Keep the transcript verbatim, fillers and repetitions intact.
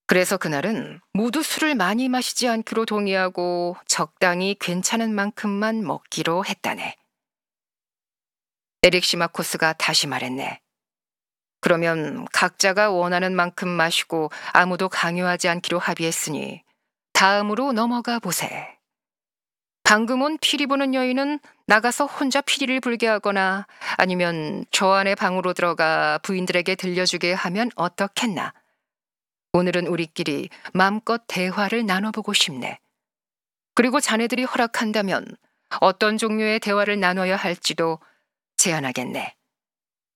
그래서 그날은 모두 술을 많이 마시지 않기로 동의하고 적당히 괜찮은 만큼만 먹기로 했다네. 에릭 시마코스가 다시 말했네. 그러면 각자가 원하는 만큼 마시고 아무도 강요하지 않기로 합의했으니 다음으로 넘어가 보세. 방금 온 피리 부는 여인은 나가서 혼자 피리를 불게 하거나 아니면 저 안의 방으로 들어가 부인들에게 들려주게 하면 어떻겠나? 오늘은 우리끼리 마음껏 대화를 나눠보고 싶네. 그리고 자네들이 허락한다면 어떤 종류의 대화를 나눠야 할지도 제안하겠네.